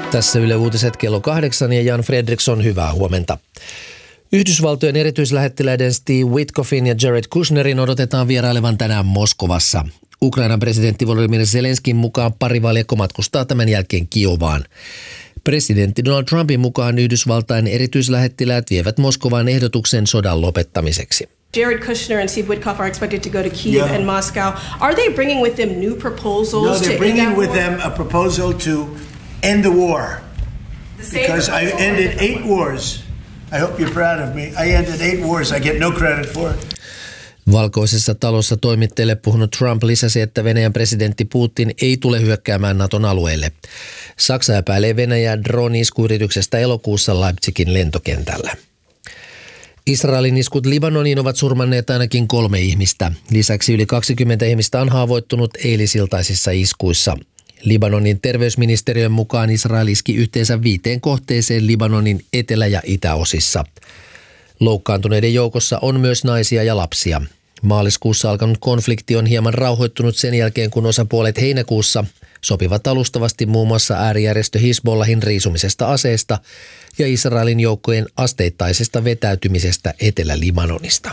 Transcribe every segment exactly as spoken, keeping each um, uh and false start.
Tässä Yle Uutiset kello kahdeksan ja Jan Fredriksson, hyvää huomenta. Yhdysvaltojen erityislähettiläiden Steve Witkoffin ja Jared Kushnerin odotetaan vierailevan tänään Moskovassa. Ukrainan presidentti Volodymyr Zelenskin mukaan pari valjakko matkustaa tämän jälkeen Kiovaan. Presidentti Donald Trumpin mukaan Yhdysvaltain erityislähettiläät vievät Moskovaan ehdotuksen sodan lopettamiseksi. Jared Kushner and Steve Witkoff are expected to go to Kyiv yeah. and Moscow. Are they bringing with them new proposals? No, they're to bringing with them a proposal to end the war. The Because I ended eight wars. I hope you're proud of me. I ended eight wars. I get no credit for it. Valkoisessa talossa toimittajille puhunut Trump lisäsi, että Venäjän presidentti Putin ei tule hyökkäämään Naton alueelle. Saksa epäilee Venäjää drone-iskuyrityksestä elokuussa Leipzigin lentokentällä. Israelin iskut Libanoniin ovat surmanneet ainakin kolme ihmistä. Lisäksi yli kaksikymmentä ihmistä on haavoittunut eilisiltaisissa iskuissa. Libanonin terveysministeriön mukaan Israel iski yhteensä viiteen kohteeseen Libanonin etelä- ja itäosissa. Loukkaantuneiden joukossa on myös naisia ja lapsia. Maaliskuussa alkanut konflikti on hieman rauhoittunut sen jälkeen, kun osapuolet heinäkuussa sopivat alustavasti muun muassa äärijärjestö Hizbollahin riisumisesta aseesta ja Israelin joukkojen asteittaisesta vetäytymisestä Etelä-Libanonista.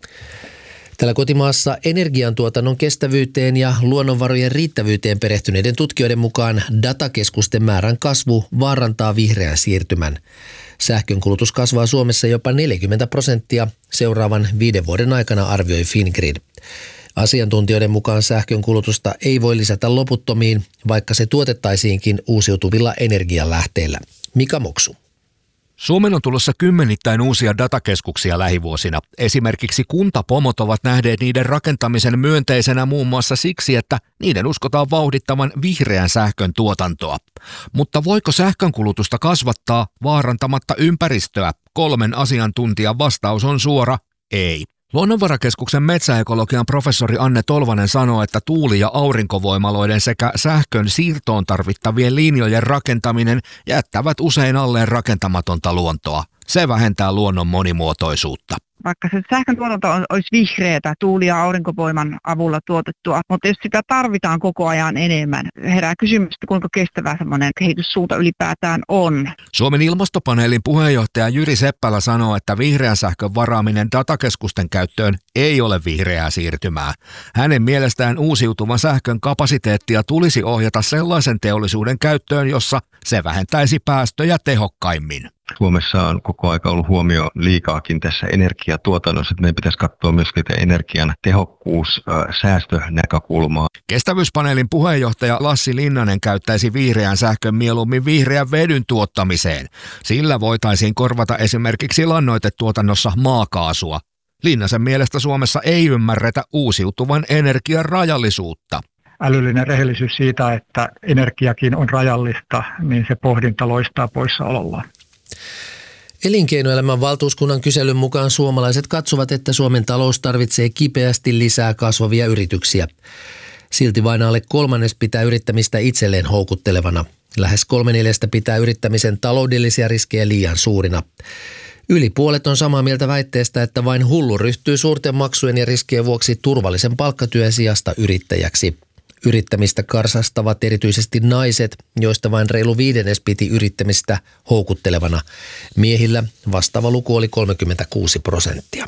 Täällä kotimaassa energiantuotannon kestävyyteen ja luonnonvarojen riittävyyteen perehtyneiden tutkijoiden mukaan datakeskusten määrän kasvu vaarantaa vihreän siirtymän. Sähkönkulutus kasvaa Suomessa jopa neljäkymmentä prosenttia seuraavan viiden vuoden aikana, arvioi Fingrid. Asiantuntijoiden mukaan sähkönkulutusta ei voi lisätä loputtomiin, vaikka se tuotettaisiinkin uusiutuvilla energialähteillä. Mika Moksu. Suomen on tulossa kymmenittäin uusia datakeskuksia lähivuosina. Esimerkiksi kuntapomot ovat nähneet niiden rakentamisen myönteisenä muun muassa siksi, että niiden uskotaan vauhdittavan vihreän sähkön tuotantoa. Mutta voiko sähkönkulutusta kasvattaa vaarantamatta ympäristöä? Kolmen asiantuntijan vastaus on suora ei. Luonnonvarakeskuksen metsäekologian professori Anne Tolvanen sanoo, että tuuli- ja aurinkovoimaloiden sekä sähkön siirtoon tarvittavien linjojen rakentaminen jättävät usein alleen rakentamatonta luontoa. Se vähentää luonnon monimuotoisuutta. Vaikka se sähkön tuotanto olisi vihreätä tuuli- ja aurinkovoiman avulla tuotettua, mutta jos sitä tarvitaan koko ajan enemmän, herää kysymys, kuinka kestävä semmoinen kehityssuunta ylipäätään on. Suomen ilmastopaneelin puheenjohtaja Jyri Seppälä sanoo, että vihreän sähkön varaaminen datakeskusten käyttöön ei ole vihreää siirtymää. Hänen mielestään uusiutuvan sähkön kapasiteettia tulisi ohjata sellaisen teollisuuden käyttöön, jossa se vähentäisi päästöjä tehokkaimmin. Suomessa on koko aika ollut huomio liikaakin tässä energiatuotannossa, että meidän pitäisi katsoa myös energian tehokkuus, säästönäkökulmaa. Kestävyyspaneelin puheenjohtaja Lassi Linnanen käyttäisi vihreän sähkön mieluummin vihreän vedyn tuottamiseen. Sillä voitaisiin korvata esimerkiksi lannoitetuotannossa maakaasua. Linnasen mielestä Suomessa ei ymmärretä uusiutuvan energian rajallisuutta. Älyllinen rehellisyys siitä, että energiakin on rajallista, niin se pohdinta loistaa poissaolollaan. Elinkeinoelämän valtuuskunnan kyselyn mukaan suomalaiset katsovat, että Suomen talous tarvitsee kipeästi lisää kasvavia yrityksiä. Silti vain alle kolmannes pitää yrittämistä itselleen houkuttelevana. Lähes kolme neljästä pitää yrittämisen taloudellisia riskejä liian suurina. Yli puolet on samaa mieltä väitteestä, että vain hullu ryhtyy suurten maksujen ja riskien vuoksi turvallisen palkkatyön sijasta yrittäjäksi. Yrittämistä karsastavat erityisesti naiset, joista vain reilu viidennes piti yrittämistä houkuttelevana. Miehillä vastaava luku oli kolmekymmentäkuusi prosenttia.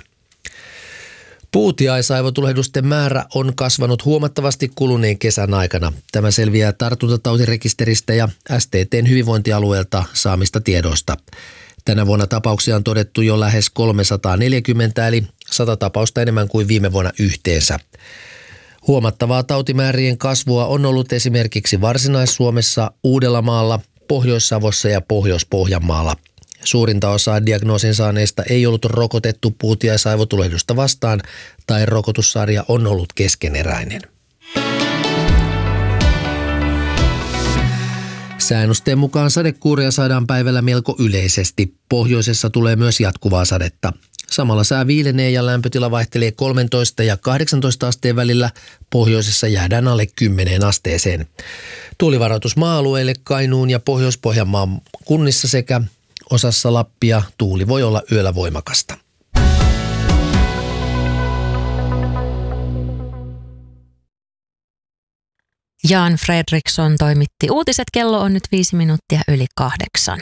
Puutiaisaivotulehdusten määrä on kasvanut huomattavasti kuluneen kesän aikana. Tämä selviää tartuntatautirekisteristä ja S T T:n hyvinvointialueelta saamista tiedoista. Tänä vuonna tapauksia on todettu jo lähes kolmesataaneljäkymmentä, eli sata tapausta enemmän kuin viime vuonna yhteensä. Huomattavaa tautimäärien kasvua on ollut esimerkiksi Varsinais-Suomessa, Uudellamaalla, Pohjois-Savossa ja Pohjois-Pohjanmaalla. Suurinta osaa diagnoosin saaneista ei ollut rokotettu puutiaisaivotulehdusta vastaan tai rokotussarja on ollut keskeneräinen. Säännösten mukaan sadekuuria saadaan päivällä melko yleisesti. Pohjoisessa tulee myös jatkuvaa sadetta. Samalla sää viilenee ja lämpötila vaihtelee kolmetoista ja kahdeksantoista asteen välillä. Pohjoisessa jäädään alle kymmeneen asteeseen. Tuulivaroitus maa-alueille Kainuun ja Pohjois-Pohjanmaan kunnissa sekä osassa Lappia tuuli voi olla yöllä voimakasta. Jan Fredriksson toimitti uutiset. Kello on nyt viisi minuuttia yli kahdeksan.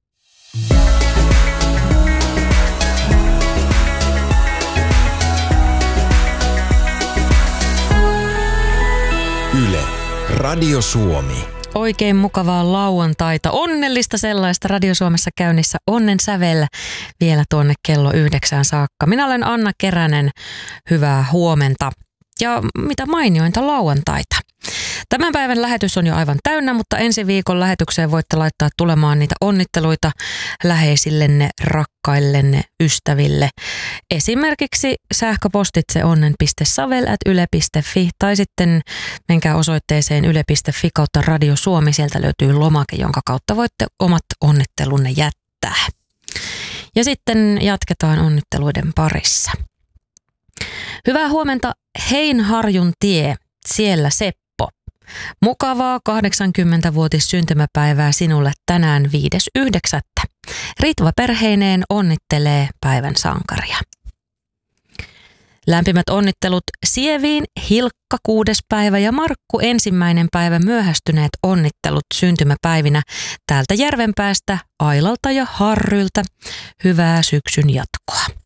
Yle, Radio Suomi. Oikein mukavaa lauantaita, onnellista sellaista Radio Suomessa käynnissä onnen sävellä vielä tuonne kello yhdeksään saakka. Minä olen Anna Keränen, hyvää huomenta ja mitä mainiointa lauantaita. Tämän päivän lähetys on jo aivan täynnä, mutta ensi viikon lähetykseen voitte laittaa tulemaan niitä onnitteluita läheisillenne, rakkaillenne, ystäville. Esimerkiksi sähköpostitse onnen piste savel ät yle piste fi tai sitten menkää osoitteeseen yle piste fi kautta Radio Suomi. Sieltä löytyy lomake, jonka kautta voitte omat onnittelunne jättää. Ja sitten jatketaan onnitteluiden parissa. Hyvää huomenta Heinharjun tie, siellä Seppo. Mukavaa kahdeksankymmentävuotis syntymäpäivää sinulle tänään viides yhdeksättä Ritva perheineen onnittelee päivän sankaria. Lämpimät onnittelut Sieviin, Hilkka kuudes päivä ja Markku ensimmäinen päivä myöhästyneet onnittelut syntymäpäivinä täältä Järvenpäästä, Ailalta ja Harryltä. Hyvää syksyn jatkoa.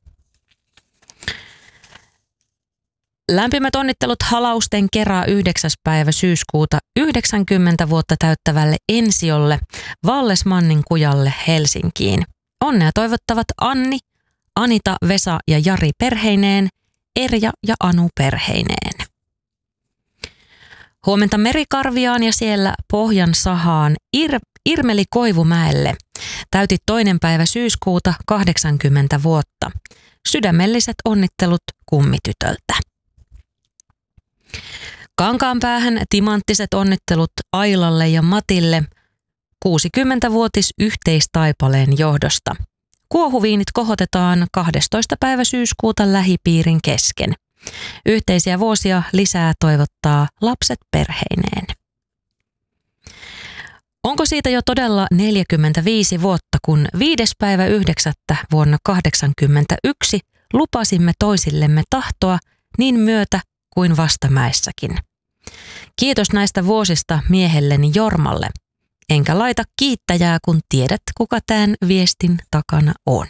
Lämpimät onnittelut Halausten Kera yhdeksäs päivä syyskuuta yhdeksänkymmentä vuotta täyttävälle Ensiolle Vallesmannin kujalle Helsinkiin. Onnea toivottavat Anni, Anita, Vesa ja Jari perheineen, Erja ja Anu perheineen. Huomenta Merikarviaan ja siellä Pohjan sahaan Ir- Irmeli Koivumäelle. Täytit toinen päivä syyskuuta kahdeksankymmentä vuotta. Sydämelliset onnittelut kummitytöltä. Kankaanpäähän timanttiset onnittelut Ailalle ja Matille kuusikymmentävuotis yhteistaipaleen johdosta. Kuohuviinit kohotetaan kahdestoista päivä syyskuuta lähipiirin kesken. Yhteisiä vuosia lisää toivottaa lapset perheineen. Onko siitä jo todella neljäkymmentäviisi vuotta, kun viides päivä yhdeksättä vuonna kahdeksankymmentäyksi lupasimme toisillemme tahtoa niin myötä kuin vastamäessäkin. Kiitos näistä vuosista miehelleni Jormalle. Enkä laita kiittäjää, kun tiedät, kuka tämän viestin takana on.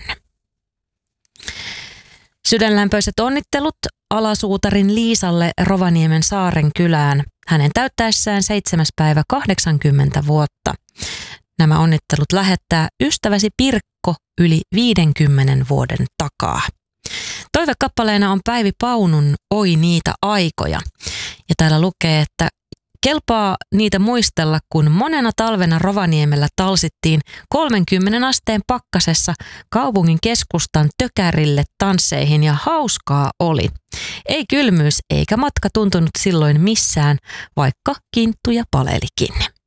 Sydänlämpöiset onnittelut alasuutarin Liisalle Rovaniemen Saaren kylään. Hänen täyttäessään seitsemäs päivä kahdeksankymmentä vuotta. Nämä onnittelut lähettää ystäväsi Pirkko yli viidenkymmenen vuoden takaa. Toivekappaleena on Päivi Paunun Oi niitä aikoja. Ja täällä lukee, että kelpaa niitä muistella, kun monena talvena Rovaniemellä talsittiin kolmenkymmenen asteen pakkasessa kaupungin keskustan tökärille tansseihin ja hauskaa oli. Ei kylmyys eikä matka tuntunut silloin missään, vaikka kinttuja palelikin.